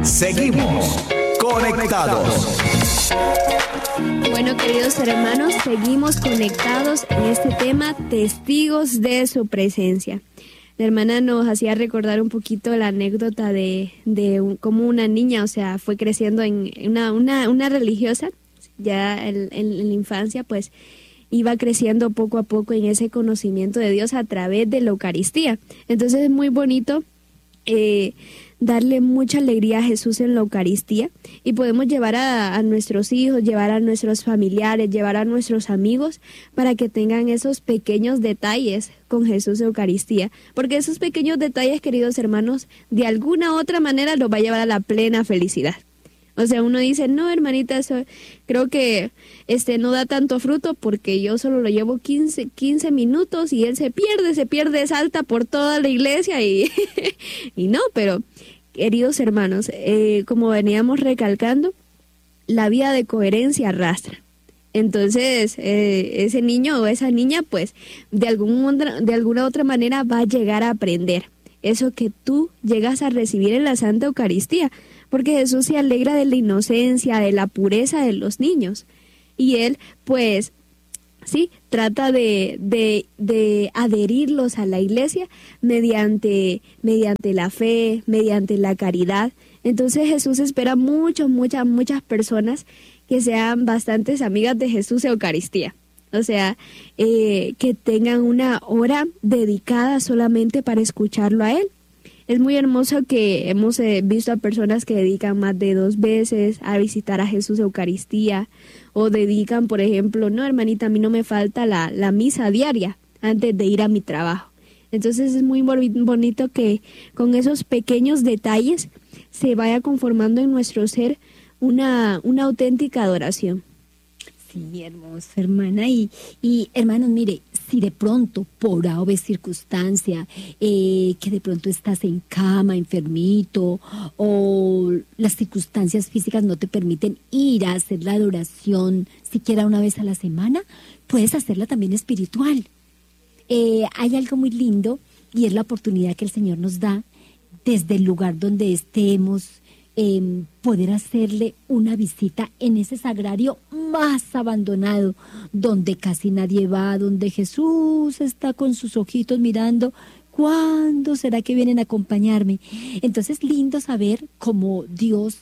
Seguimos conectados. Bueno, queridos hermanos, seguimos conectados en este tema, testigos de su presencia. La hermana nos hacía recordar un poquito la anécdota de cómo una niña, o sea, fue creciendo en una religiosa, ya en la infancia, pues iba creciendo poco a poco en ese conocimiento de Dios a través de la Eucaristía. Entonces es muy bonito darle mucha alegría a Jesús en la Eucaristía, y podemos llevar a nuestros hijos, llevar a nuestros familiares, llevar a nuestros amigos para que tengan esos pequeños detalles con Jesús en Eucaristía, porque esos pequeños detalles, queridos hermanos, de alguna u otra manera los va a llevar a la plena felicidad. O sea, uno dice, no, hermanita, eso creo que no da tanto fruto porque yo solo lo llevo 15 minutos y él se pierde, salta por toda la iglesia y, y no, pero queridos hermanos, como veníamos recalcando, la vida de coherencia arrastra. Entonces, ese niño o esa niña, pues, de alguna otra manera va a llegar a aprender eso que tú llegas a recibir en la Santa Eucaristía, porque Jesús se alegra de la inocencia, de la pureza de los niños. Y Él, pues, sí, trata de adherirlos a la iglesia mediante la fe, mediante la caridad. Entonces Jesús espera muchas personas que sean bastantes amigas de Jesús Eucaristía. O sea, que tengan una hora dedicada solamente para escucharlo a Él. Es muy hermoso que hemos visto a personas que dedican más de 2 veces a visitar a Jesús Eucaristía, o dedican, por ejemplo, no, hermanita, a mí no me falta la misa diaria antes de ir a mi trabajo. Entonces es muy bonito que con esos pequeños detalles se vaya conformando en nuestro ser una auténtica adoración. Sí, hermoso, hermana. Y hermanos, mire, si de pronto, por A o B circunstancia, que de pronto estás en cama, enfermito, o las circunstancias físicas no te permiten ir a hacer la adoración siquiera una vez a la semana, puedes hacerla también espiritual. Hay algo muy lindo, y es la oportunidad que el Señor nos da desde el lugar donde estemos, poder hacerle una visita en ese sagrario más abandonado, donde casi nadie va, donde Jesús está con sus ojitos mirando, ¿cuándo será que vienen a acompañarme? Entonces, lindo saber cómo Dios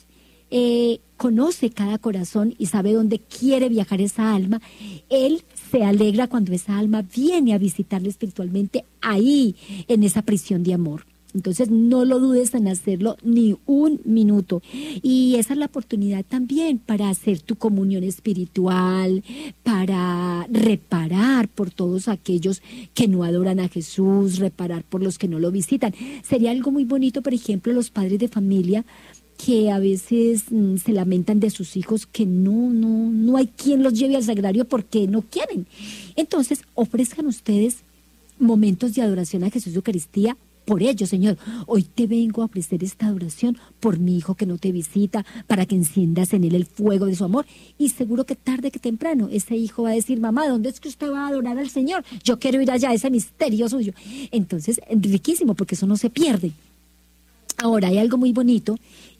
conoce cada corazón y sabe dónde quiere viajar esa alma. Él se alegra cuando esa alma viene a visitarle espiritualmente ahí, en esa prisión de amor. Entonces no lo dudes en hacerlo ni un minuto. Y esa es la oportunidad también para hacer tu comunión espiritual, para reparar por todos aquellos que no adoran a Jesús, reparar por los que no lo visitan. Sería algo muy bonito, por ejemplo, los padres de familia que a veces se lamentan de sus hijos que no hay quien los lleve al sagrario porque no quieren. Entonces ofrezcan ustedes momentos de adoración a Jesús de Eucaristía. Por ello, Señor, hoy te vengo a ofrecer esta adoración por mi hijo que no te visita, para que enciendas en él el fuego de su amor. Y seguro que tarde que temprano ese hijo va a decir, mamá, ¿dónde es que usted va a adorar al Señor? Yo quiero ir allá, a ese misterio suyo. Entonces, riquísimo, porque eso no se pierde. Ahora, hay algo muy bonito,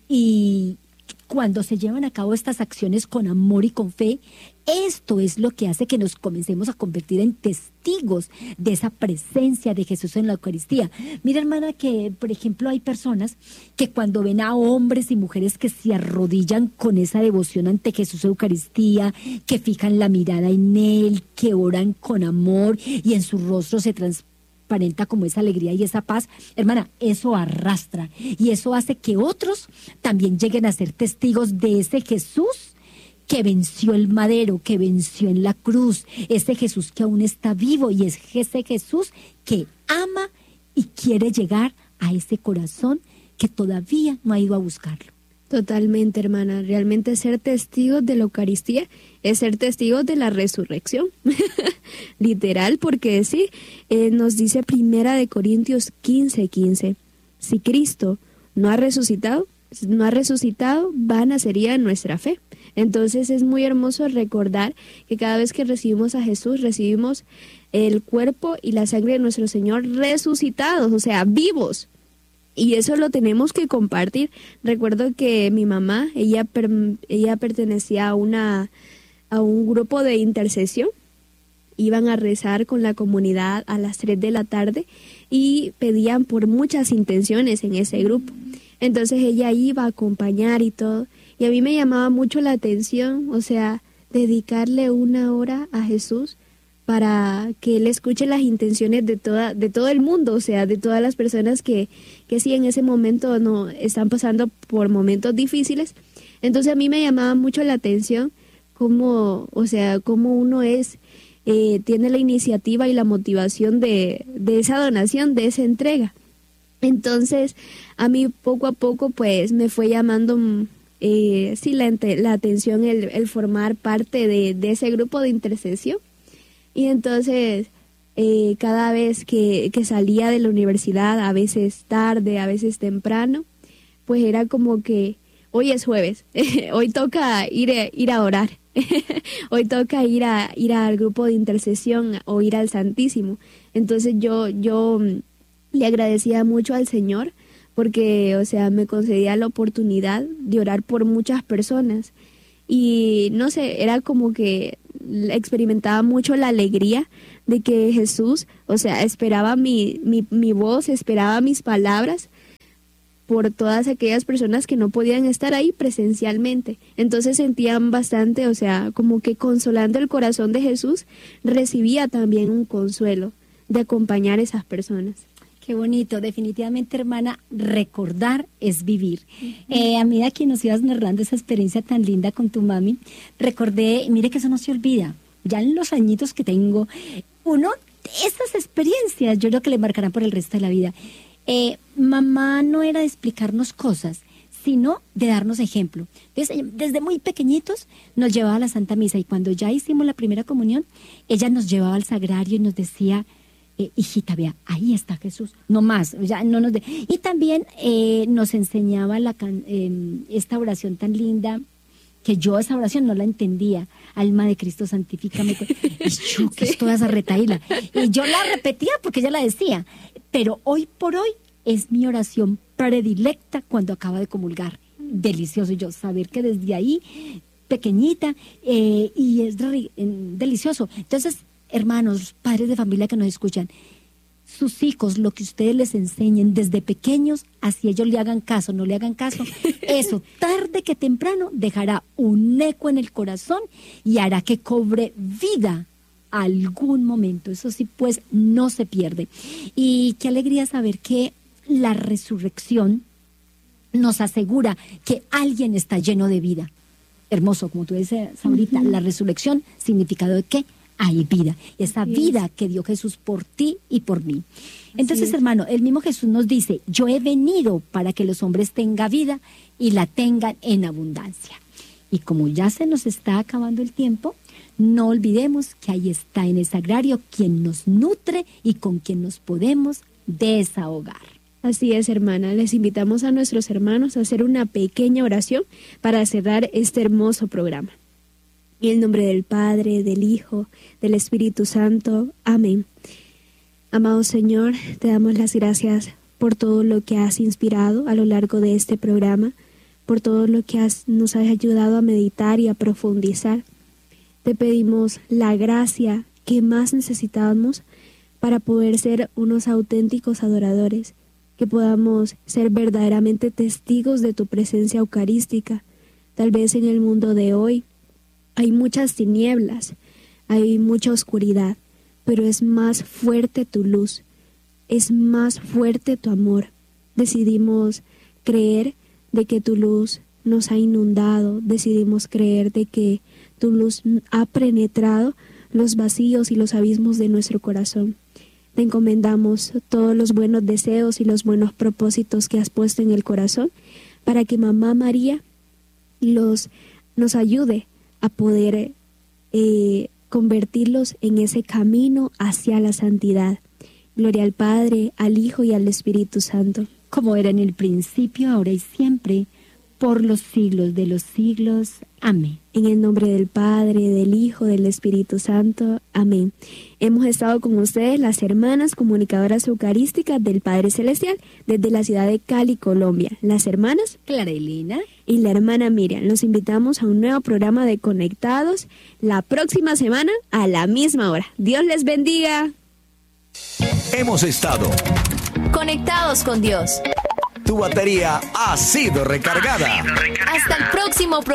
y cuando se llevan a cabo estas acciones con amor y con fe, esto es lo que hace que nos comencemos a convertir en testigos de esa presencia de Jesús en la Eucaristía. Mira, hermana, que por ejemplo hay personas que cuando ven a hombres y mujeres que se arrodillan con esa devoción ante Jesús Eucaristía, que fijan la mirada en Él, que oran con amor y en su rostro se transparenta como esa alegría y esa paz, hermana, eso arrastra y eso hace que otros también lleguen a ser testigos de ese Jesús que venció el madero, que venció en la cruz, ese Jesús que aún está vivo, y es ese Jesús que ama y quiere llegar a ese corazón que todavía no ha ido a buscarlo. Totalmente, hermana. Realmente ser testigos de la Eucaristía es ser testigos de la resurrección. Literal, porque sí, nos dice 1 Corintios 15:15. Si Cristo no ha resucitado, vana sería nuestra fe. Entonces es muy hermoso recordar que cada vez que recibimos a Jesús, recibimos el cuerpo y la sangre de nuestro Señor resucitados, o sea, vivos. Y eso lo tenemos que compartir. Recuerdo que mi mamá, ella pertenecía a un grupo de intercesión. Iban a rezar con la comunidad a las 3 de la tarde y pedían por muchas intenciones en ese grupo. Entonces ella iba a acompañar y todo. Y a mí me llamaba mucho la atención, o sea, dedicarle 1 hora a Jesús para que Él escuche las intenciones de todo el mundo, o sea, de todas las personas que sí en ese momento no están pasando por momentos difíciles. Entonces a mí me llamaba mucho la atención cómo uno tiene la iniciativa y la motivación de esa donación, de esa entrega. Entonces, a mí poco a poco, pues, me fue llamando la atención el formar parte de ese grupo de intercesión. Y entonces, cada vez que salía de la universidad, a veces tarde, a veces temprano, pues era como que hoy es jueves, hoy toca ir a orar. Hoy toca ir al grupo de intercesión o ir al Santísimo. Entonces yo le agradecía mucho al Señor porque, o sea, me concedía la oportunidad de orar por muchas personas. Y no sé, era como que experimentaba mucho la alegría de que Jesús, o sea, esperaba mi voz, esperaba mis palabras por todas aquellas personas que no podían estar ahí presencialmente. Entonces sentían bastante, o sea, como que consolando el corazón de Jesús, recibía también un consuelo de acompañar a esas personas. Qué bonito, definitivamente, hermana, recordar es vivir. A medida que nos ibas narrando esa experiencia tan linda con tu mami, recordé, mire que eso no se olvida, ya en los añitos que tengo, esas experiencias yo creo que le marcarán por el resto de la vida. Mamá no era de explicarnos cosas, sino de darnos ejemplo. Entonces, desde muy pequeñitos nos llevaba a la Santa Misa y cuando ya hicimos la primera comunión, ella nos llevaba al sagrario y nos decía, hijita, vea, ahí está Jesús, no más, ya no nos y también nos enseñaba esta oración tan linda, que yo esa oración no la entendía. Alma de Cristo, santifícame. Y yo, que es toda esa retaíla. Y yo la repetía porque ella la decía. Pero hoy por hoy es mi oración predilecta cuando acaba de comulgar. Delicioso. Y yo saber que desde ahí, pequeñita, y es delicioso. Entonces, hermanos, padres de familia que nos escuchan, sus hijos, lo que ustedes les enseñen desde pequeños, así ellos le hagan caso, no le hagan caso, eso tarde que temprano dejará un eco en el corazón y hará que cobre vida algún momento. Eso sí, pues no se pierde. Y qué alegría saber que la resurrección nos asegura que alguien está lleno de vida. Hermoso, como tú dices ahorita, la resurrección, significado de qué, hay vida, esa vida que dio Jesús por ti y por mí. Entonces, hermano, el mismo Jesús nos dice, yo he venido para que los hombres tengan vida y la tengan en abundancia. Y como ya se nos está acabando el tiempo, no olvidemos que ahí está en el sagrario quien nos nutre y con quien nos podemos desahogar. Así es, hermana. Les invitamos a nuestros hermanos a hacer una pequeña oración para cerrar este hermoso programa. En el nombre del Padre, del Hijo, del Espíritu Santo. Amén. Amado Señor, te damos las gracias por todo lo que has inspirado a lo largo de este programa, por todo lo que nos has ayudado a meditar y a profundizar. Te pedimos la gracia que más necesitamos para poder ser unos auténticos adoradores, que podamos ser verdaderamente testigos de tu presencia eucarística. Tal vez en el mundo de hoy hay muchas tinieblas, hay mucha oscuridad, pero es más fuerte tu luz, es más fuerte tu amor. Decidimos creer de que tu luz nos ha inundado, decidimos creer de que tu luz ha penetrado los vacíos y los abismos de nuestro corazón. Te encomendamos todos los buenos deseos y los buenos propósitos que has puesto en el corazón para que Mamá María nos ayude a poder convertirlos en ese camino hacia la santidad. Gloria al Padre, al Hijo y al Espíritu Santo. Como era en el principio, ahora y siempre, por los siglos de los siglos. Amén. En el nombre del Padre, del Hijo, del Espíritu Santo. Amén. Hemos estado con ustedes las hermanas comunicadoras eucarísticas del Padre Celestial desde la ciudad de Cali, Colombia. Las hermanas Clara Elena y la hermana Miriam. Los invitamos a un nuevo programa de Conectados la próxima semana a la misma hora. Dios les bendiga. Hemos estado Conectados con Dios. Tu batería ha sido recargada. Hasta el próximo programa.